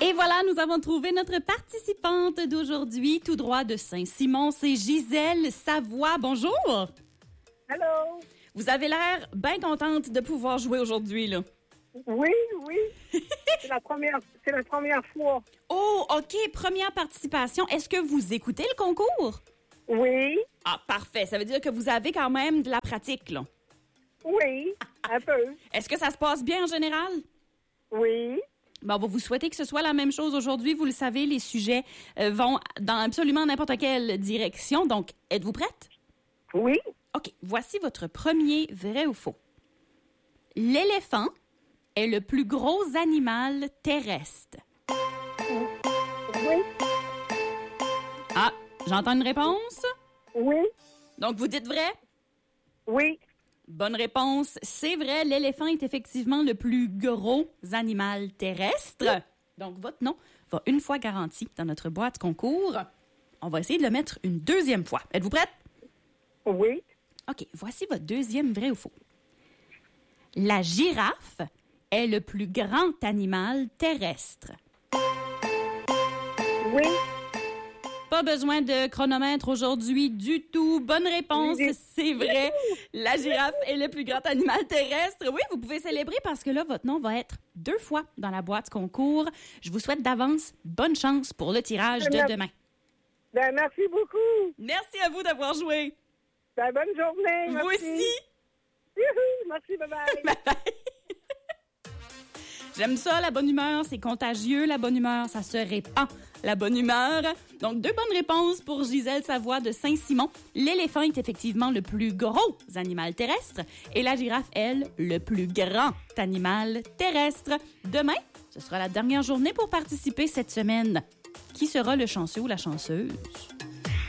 Et voilà, nous avons trouvé notre participante d'aujourd'hui, tout droit de Saint-Simon. C'est Gisèle Savoie. Bonjour! Allô? Vous avez l'air bien contente de pouvoir jouer aujourd'hui, là. Oui. C'est la première fois. Oh, OK, première participation. Est-ce que vous écoutez le concours? Oui, Ah, parfait. Ça veut dire que vous avez quand même de la pratique, là. oui, un peu. Est-ce que ça se passe bien en général? Oui, Bon, on va vous souhaiter que ce soit la même chose aujourd'hui. Vous le savez, les sujets vont dans absolument n'importe quelle direction. Donc, êtes-vous prête? oui, OK, voici votre premier vrai ou faux. L'éléphant est le plus gros animal terrestre. oui, Ah, j'entends une réponse. oui, Donc, vous dites vrai? oui. Bonne réponse. C'est vrai, l'éléphant est effectivement le plus gros animal terrestre. Donc, votre nom va une fois garanti dans notre boîte concours. On va essayer de le mettre une deuxième fois. Êtes-vous prête? Oui, OK, voici votre deuxième vrai ou faux. La girafe est le plus grand animal terrestre. oui. Pas besoin de chronomètre aujourd'hui du tout. Bonne réponse, Oui. c'est vrai. La girafe est le plus grand animal terrestre. Oui, vous pouvez célébrer parce que là, votre nom va être 2 fois dans la boîte concours. Je vous souhaite d'avance bonne chance pour le tirage de demain. Ben, merci beaucoup. Merci à vous d'avoir joué. Ben, bonne journée. Vous Merci. aussi. Youhou, merci, bye-bye. Bye-bye. J'aime ça, la bonne humeur. C'est contagieux, la bonne humeur. Ça se répand, la bonne humeur. Donc, 2 bonnes réponses pour Gisèle Savoie de Saint-Simon. L'éléphant est effectivement le plus gros animal terrestre et la girafe, elle, le plus grand animal terrestre. Demain, ce sera la dernière journée pour participer cette semaine. Qui sera le chanceux ou la chanceuse?